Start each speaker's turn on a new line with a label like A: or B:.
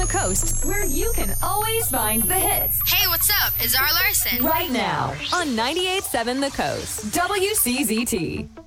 A: Coast, where you can always find the hits.
B: Hey, what's up? It's Zara Larson.
A: Right now on 98.7 The Coast, WCZT.